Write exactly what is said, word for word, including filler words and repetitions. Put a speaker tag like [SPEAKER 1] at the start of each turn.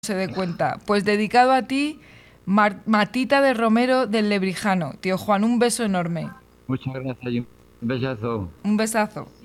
[SPEAKER 1] se dé cuenta. Pues dedicado a ti, Mar- Matita de Romero del Lebrijano. Tío Juan, un beso enorme.
[SPEAKER 2] Muchas gracias y un besazo.
[SPEAKER 1] Un besazo.